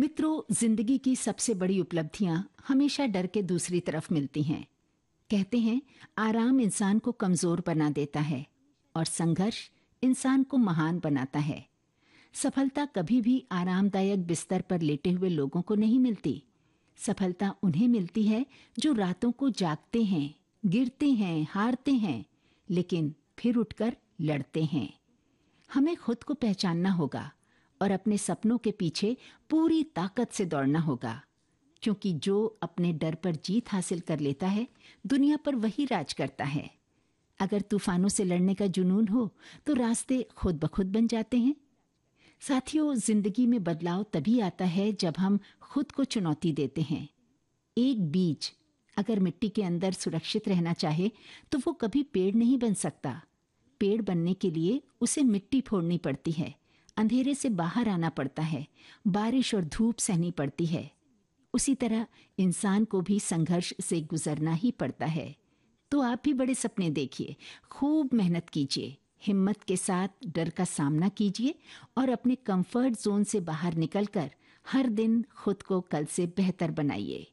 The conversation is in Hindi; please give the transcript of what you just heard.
मित्रों, जिंदगी की सबसे बड़ी उपलब्धियां हमेशा डर के दूसरी तरफ मिलती हैं। कहते हैं, आराम इंसान को कमजोर बना देता है और संघर्ष इंसान को महान बनाता है। सफलता कभी भी आरामदायक बिस्तर पर लेटे हुए लोगों को नहीं मिलती। सफलता उन्हें मिलती है जो रातों को जागते हैं, गिरते हैं, हारते हैं, लेकिन फिर उठकर लड़ते हैं। हमें खुद को पहचानना होगा और अपने सपनों के पीछे पूरी ताकत से दौड़ना होगा, क्योंकि जो अपने डर पर जीत हासिल कर लेता है, दुनिया पर वही राज करता है। अगर तूफानों से लड़ने का जुनून हो तो रास्ते खुद ब खुद बन जाते हैं। साथियों, जिंदगी में बदलाव तभी आता है जब हम खुद को चुनौती देते हैं। एक बीज अगर मिट्टी के अंदर सुरक्षित रहना चाहे तो वो कभी पेड़ नहीं बन सकता। पेड़ बनने के लिए उसे मिट्टी फोड़नी पड़ती है, अंधेरे से बाहर आना पड़ता है, बारिश और धूप सहनी पड़ती है। उसी तरह इंसान को भी संघर्ष से गुजरना ही पड़ता है। तो आप भी बड़े सपने देखिए, खूब मेहनत कीजिए, हिम्मत के साथ डर का सामना कीजिए और अपने कंफर्ट जोन से बाहर निकलकर हर दिन खुद को कल से बेहतर बनाइए।